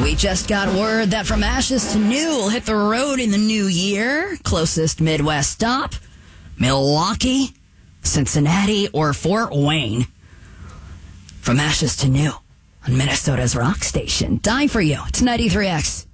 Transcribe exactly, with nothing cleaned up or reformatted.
We just got word that From Ashes to New will hit the road in the new year. Closest Midwest stop, Milwaukee, Cincinnati, or Fort Wayne. From Ashes to New on Minnesota's rock station. Dying for you. It's ninety-three X.